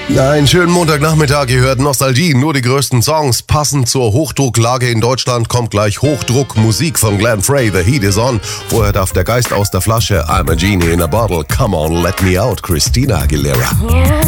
Ja, einen schönen Montagnachmittag, ihr hört Nostalgie, nur die größten Songs. Passend zur Hochdrucklage in Deutschland kommt gleich Hochdruckmusik von Glenn Frey, The Heat is On. Vorher darf der Geist aus der Flasche, I'm a Genie in a Bottle, Come on, let me out, Christina Aguilera. Yeah.